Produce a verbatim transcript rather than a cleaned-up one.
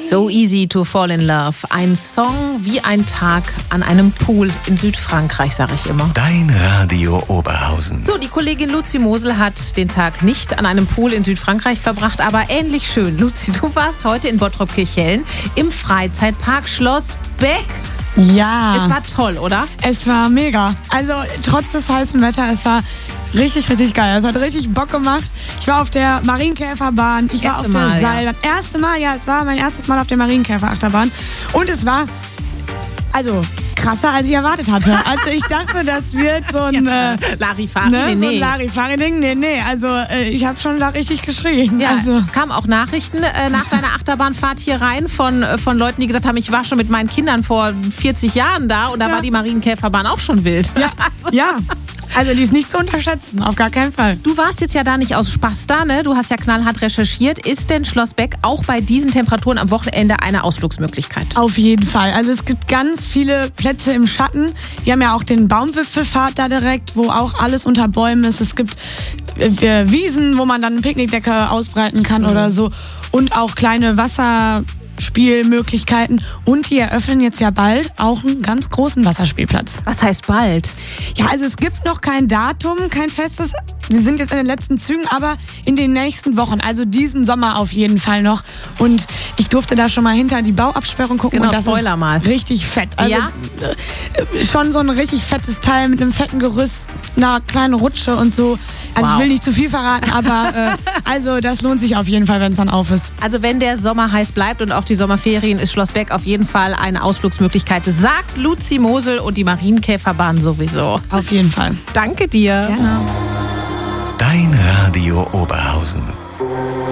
So easy to fall in love. Ein Song wie ein Tag an einem Pool in Südfrankreich, sage ich immer. Dein Radio Oberhausen. So, die Kollegin Luzi Mosel hat den Tag nicht an einem Pool in Südfrankreich verbracht, aber ähnlich schön. Luzi, du warst heute in Bottrop-Kirchhellen im Freizeitpark Schloss Beck. Ja. Es war toll, oder? Es war mega. Also trotz des heißen Wetters, es war richtig, richtig geil. Es hat richtig Bock gemacht. Ich war auf der Marienkäferbahn. Ich war auf der Mal, Seilbahn. Ja. Erste Mal, ja, es war mein erstes Mal auf der Marienkäferachterbahn. Und es war, also krasser, als ich erwartet hatte. Also ich dachte, das wird so ein ja. äh, Larifari, ne, nee, so ein nee. Larifari-Ding. Nee, nee, also äh, ich habe schon da richtig geschrien. Ja, also. es kamen auch Nachrichten äh, nach deiner Achterbahnfahrt hier rein von, äh, von Leuten, die gesagt haben, ich war schon mit meinen Kindern vor vierzig Jahren da und da ja. war die Marienkäferbahn auch schon wild. Ja, also. ja. Also die ist nicht zu unterschätzen, auf gar keinen Fall. Du warst jetzt ja da nicht aus Spaß da, ne? Du hast ja knallhart recherchiert. Ist denn Schloss Beck auch bei diesen Temperaturen am Wochenende eine Ausflugsmöglichkeit? Auf jeden Fall. Also es gibt ganz viele Plätze im Schatten. Wir haben ja auch den Baumwipfelpfad da direkt, wo auch alles unter Bäumen ist. Es gibt äh, Wiesen, wo man dann eine Picknickdecke ausbreiten kann mhm. oder so. Und auch kleine Wasserspielmöglichkeiten. Und die eröffnen jetzt ja bald auch einen ganz großen Wasserspielplatz. Was heißt bald? Ja, also es gibt noch kein Datum, kein festes. Sie sind jetzt in den letzten Zügen, aber in den nächsten Wochen, also diesen Sommer auf jeden Fall noch. Und ich durfte da schon mal hinter die Bauabsperrung gucken. Genau, und das Spoiler ist mal. Richtig fett. Also ja? schon so ein richtig fettes Teil mit einem fetten Gerüst, einer kleinen Rutsche und so. Also wow. Ich will nicht zu viel verraten, aber äh, also das lohnt sich auf jeden Fall, wenn es dann auf ist. Also wenn der Sommer heiß bleibt und auch die Sommerferien, ist Schloss Beck auf jeden Fall eine Ausflugsmöglichkeit. Sagt Luzi Mosel und die Marienkäferbahn sowieso. Auf jeden Fall. Danke dir. Gerne. Dein Radio Oberhausen.